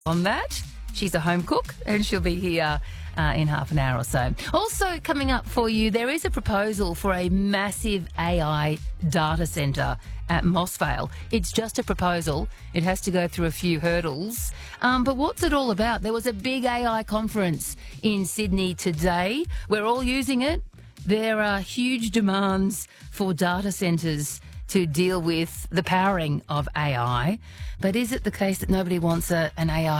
on that. She's a home cook and she'll be here in half an hour or so. Also coming up for you, there is a proposal for a massive AI data centre at Mossvale. It's just a proposal. It has to go through a few hurdles. But what's it all about? There was a big AI conference in Sydney today. We're all using it. There are huge demands for data centres to deal with the powering of AI. But is it the case that nobody wants an AI